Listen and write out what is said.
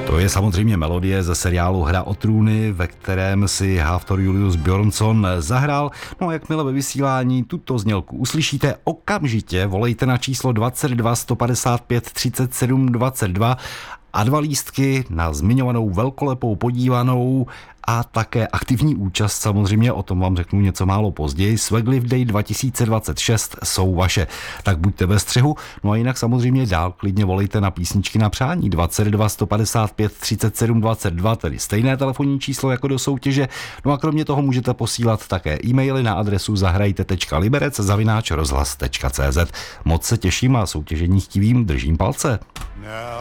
To je samozřejmě melodie ze seriálu Hra o trůny, ve kterém si Hafthor Julius Björnsson zahrál. No a jakmile ve vysílání tuto znělku uslyšíte, okamžitě volejte na číslo 22 155 37 22 a 2 lístky na zmiňovanou velkolepou podívanou a také aktivní účast, samozřejmě o tom vám řeknu něco málo později. Swaglift Day 2026 jsou vaše, tak buďte ve střehu. No a jinak samozřejmě dál klidně volejte na písničky na přání 22 155 37 22, tedy stejné telefonní číslo jako do soutěže. No a kromě toho můžete posílat také e-maily na adresu zahrajte.liberec@rozhlas.cz. Moc se těším a soutěžení chtivým držím palce.